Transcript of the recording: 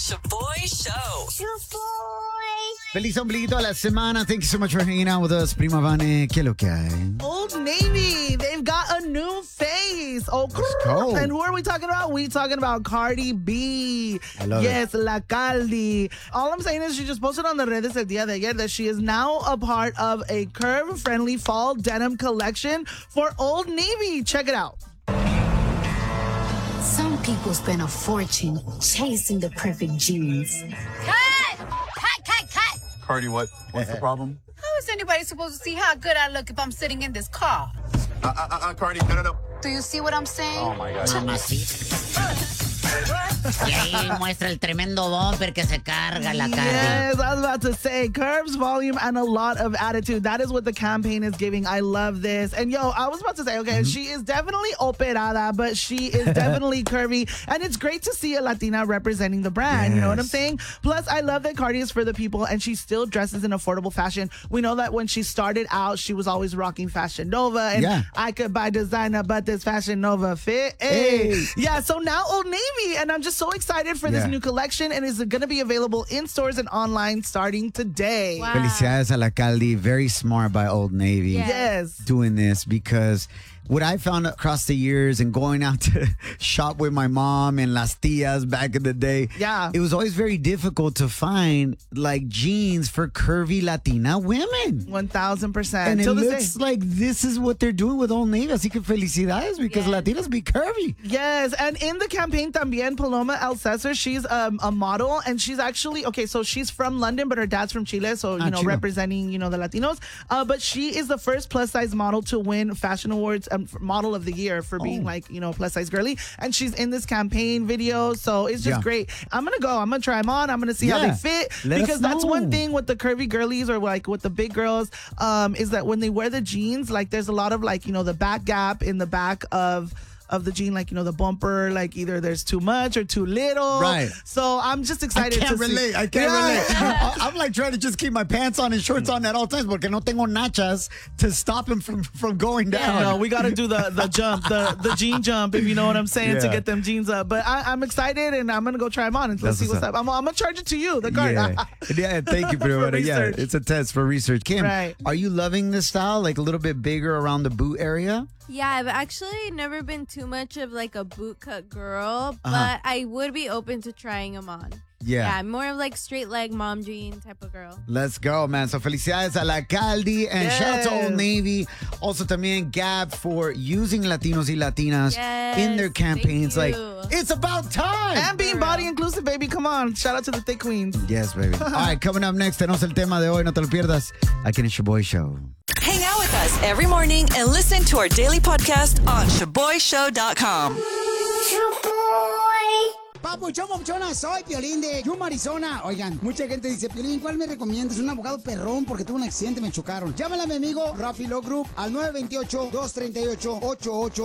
Shaboy Show. Feliz ombliguito a la semana. Thank you so much for hanging out with us, Prima Vane. ¿Qué lo que hay? Old Navy, they've got a new face. Oh, go. And who are we talking about? We talking about Cardi B. I love yes, La Caldi. All I'm saying is she just posted on the redes el día de ayer that she is now a part of a curve-friendly fall denim collection for Old Navy. Check it out. Some people spend a fortune chasing the perfect jeans. Cut! Cardi, what's the problem? How is anybody supposed to see how good I look if I'm sitting in this car? Cardi, no. Do you see what I'm saying? Oh, my God. Y ahí muestra el tremendo bumper que se carga la cara. Yes, I was about to say, curves, volume, and a lot of attitude. That is what the campaign is giving. I love this. And yo, I was about to say, okay, she is definitely operada, but she is definitely curvy. And it's great to see a Latina representing the brand. You know what I'm saying? Plus, I love that Cardi is for the people and she still dresses in affordable fashion. We know that when she started out, she was always rocking Fashion Nova. And I could buy designer, but this Fashion Nova fit. Hey. Yeah, so now Old Navy. And I'm just so excited for this new collection, and it's going to be available in stores and online starting today. Wow. Felicidades a La Caldi. Very smart by Old Navy. Yes. Doing this because what I found across the years and going out to shop with my mom and las tias back in the day, it was always very difficult to find like jeans for curvy Latina women. 1,000%. And it looks like this is what they're doing with Old Navy. Así que felicidades because Latinas be curvy. Yes, and in the campaign también Paloma Alcesar, she's a model, and she's actually, so she's from London, but her dad's from Chile, so, representing, the Latinos. But she is the first plus-size model to win Fashion Awards Model of the Year for being plus-size girly. And she's in this campaign video, so it's just great. I'm going to go. I'm going to try them on. I'm going to see how they fit. Because that's one thing with the curvy girlies or like with the big girls is that when they wear the jeans, like there's a lot of the back gap in the back of the jean, the bumper, either there's too much or too little. Right. So I'm just excited I can't relate. I'm like trying to just keep my pants on and shorts on at all times porque no tengo nachas to stop him from going down. No, we got to do the jump, the jean jump, if you know what I'm saying, to get them jeans up. But I'm excited, and I'm going to go try them on and let's see what's up. I'm going to charge it to you, the card. Thank you, Prima. Yeah, it's a test for research. Kim, are you loving this style? Like a little bit bigger around the boot area? Yeah, I've actually never been too much of like a bootcut girl, but I would be open to trying them on. Yeah, I'm more of like straight leg mom jean type of girl. Let's go, man. So felicidades a La Caldi and shout out to Old Navy. Also también Gap for using Latinos y Latinas in their campaigns. Like, it's about time. And being body inclusive, baby. Come on. Shout out to the thick queens. Yes, baby. All right, coming up next, tenemos el tema de hoy. No te lo pierdas. Aquí en el Shaboy Show. Hang out with us every morning and listen to our daily podcast on ShaboyShow.com. Papuchón, papuchona, soy Piolín de Yuma, Arizona. Oigan, mucha gente dice, Piolín, ¿cuál me recomiendas? Un abogado perrón porque tuve un accidente, me chocaron. Llámale a mi amigo Rafi Law Group al 928-238-88